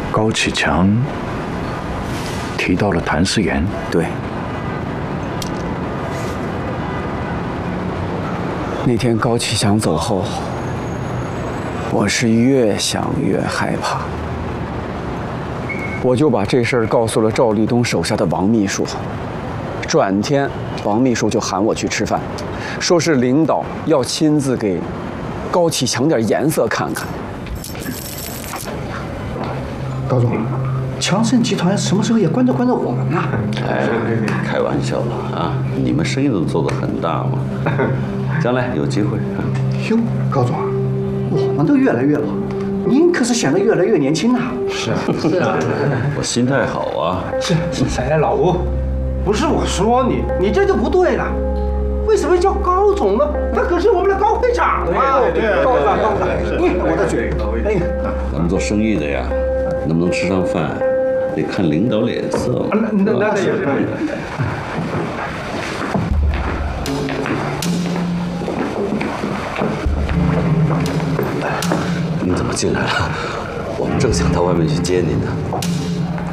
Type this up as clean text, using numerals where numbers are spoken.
高启强提到了谭思源。 对。那天高启强走后，我是越想越害怕，我就把这事儿告诉了赵立东手下的王秘书。转天，王秘书就喊我去吃饭，说是领导要亲自给高启强点颜色看看。 高总，强盛集团什么时候也关照我们啊？ 哎，开玩笑了啊！你们生意都做得很大嘛，将来有机会啊。 哟，高总，我们都越来越老，您可是显得越来越年轻啊！ 是啊，我心态好啊。 是，哎，老吴，不是我说你，你这就不对了。为什么叫高总呢？他可是我们的高会长啊！对，高会长，我的嘴， 咱们做生意的呀，能不能吃上饭，得看领导脸色嘛。 那也是。 您怎么进来了？我们正想到外面去接您呢。